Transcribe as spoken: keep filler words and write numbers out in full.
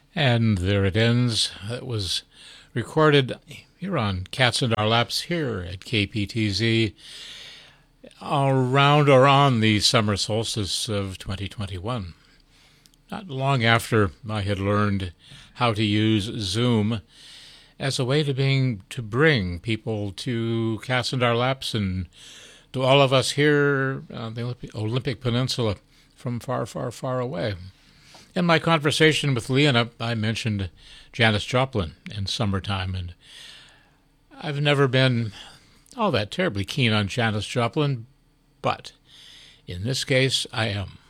And there it ends. It was recorded here on Cats in Our Laps here at K P T Z around or on the summer solstice of twenty twenty-one. Not long after I had learned how to use Zoom as a way to being to bring people to Cats in Our Laps and to all of us here on the Olympic, Olympic Peninsula from far, far, far away. In my conversation with Leona, I mentioned Janis Joplin and Summertime, and I've never been all that terribly keen on Janis Joplin, but in this case, I am.